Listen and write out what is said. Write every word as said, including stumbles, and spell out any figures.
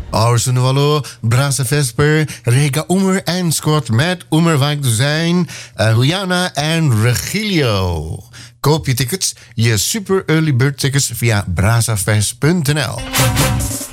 और सुनने वालों ब्रासा फेस्ट पर रहेगा Umar and Scott met Umer Wijk te zijn, uh, Rihanna en Regilio. Koop je tickets, je super early bird tickets via brazafest punt n l.